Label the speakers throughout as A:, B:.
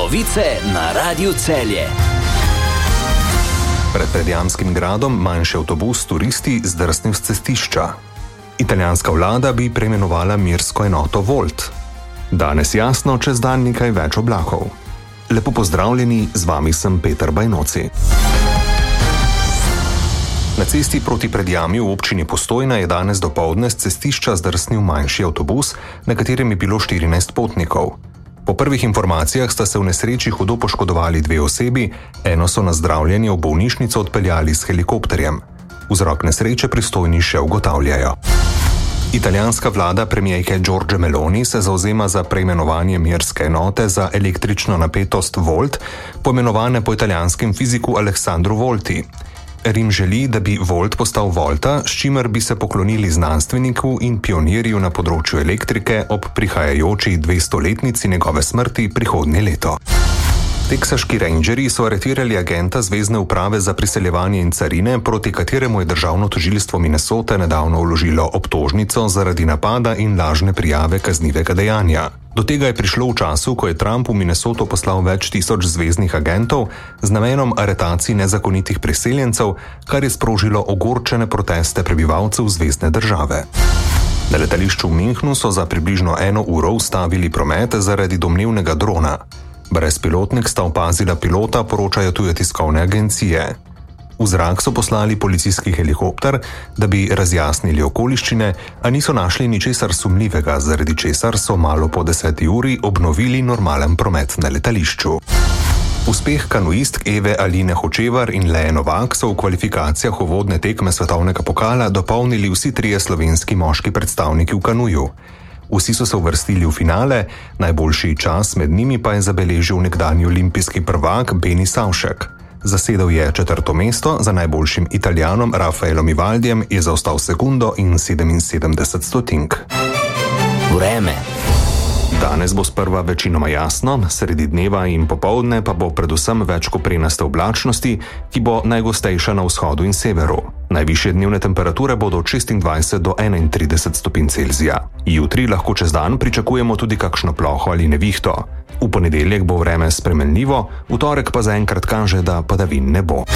A: Novice na Radiu Celje.
B: Pred Predjamskim gradom manjši avtobus turisti zdrsnil s cestišča. Italijanska vlada bi preimenovala mirsko enoto Volt. Danes jasno, čez dan nekaj več oblakov. Lepo pozdravljeni, z vami sem Peter Bajnoci. Na cesti proti Predjami v občini Postojna je danes dopoldne s cestišča zdrsnil manjši avtobus, na katerem je bilo 14 potnikov. Po prvih informacijah sta se v nesreči hudo poškodovali 2 osebi, eno so na zdravljenje v bolnišnico odpeljali s helikopterjem. Vzrok nesreče pristojni še ugotavljajo. Italijanska vlada premijejke Giorgie Meloni se zavzema za preimenovanje mirske enote za električno napetost Volt, poimenovane po italijanskem fiziku Alessandru Volti. Rim želi, da bi Volt postal Volta, s čimer bi se poklonili znanstveniku in pionirju na področju elektrike ob prihajajoči 200-letnici njegove smrti prihodnje leto. Teksaški rangeri so aretirali agenta Zvezne uprave za priseljevanje in carine, proti kateremu je državno tožilstvo Minnesote nedavno vložilo obtožnico zaradi napada in lažne prijave kaznivega dejanja. Do tega je prišlo v času, ko je Trump v Minnesoto poslal več tisoč zveznih agentov z namenom aretacij nezakonitih priseljencev, kar je sprožilo ogorčene proteste prebivalcev zvezne države. Na letališču v Münchnu so za približno 1 uro ustavili promet zaradi domnevnega drona. Brezpilotnik sta opazila pilota, poročajo tuje tiskovne agencije. V zrak so poslali policijski helikopter, da bi razjasnili okoliščine, a niso našli ničesar sumljivega, zaradi česar so malo po 10 uri obnovili normalen promet na letališču. Uspeh kanuistk Eve Aline Hočevar in Leje Novak so v kvalifikacijah uvodne tekme svetovnega pokala dopolnili vsi 3 slovenski moški predstavniki v kanuju. Vsi so se uvrstili v finale, najboljši čas med njimi pa je zabeležil nekdanji olimpijski prvak Beni Savšek. Zasedel je 4. mesto, za najboljšim Italijanom Rafaelom Ivaldiem je zaostal sekundo in 77 stotink.
A: Vreme.
B: Danes bo sprva večinoma jasno, sredi dneva in popoldne pa bo predvsem več koprenaste oblačnosti, ki bo najgostejša na vzhodu in severu. Najvišje dnevne temperature bodo od 26 do 31 stopinj Celzija. Jutri lahko čez dan pričakujemo tudi kakšno ploho ali nevihto. V ponedeljek bo vreme spremenljivo, v torek pa zaenkrat kaže, da padavin ne bo.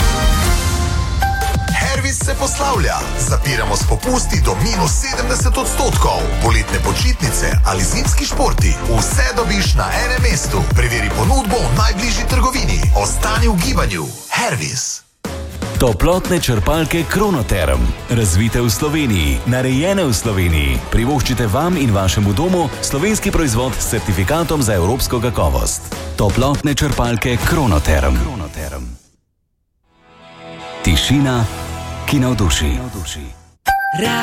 C: Hervis se poslavlja. Zapiramo s popusti do -70%. Poletne počitnice ali zimski športi. Vse dobiš na enem mestu. Preveri ponudbo v najbližji trgovini. Ostani v gibanju. Hervis.
D: Toplotne črpalke Kronoterm. Razvite v Sloveniji, narejene v Sloveniji. Privoščite vam in vašemu domu slovenski proizvod s certifikatom za evropsko kakovost. Toplotne črpalke Kronoterm. Tišina, ki navduši.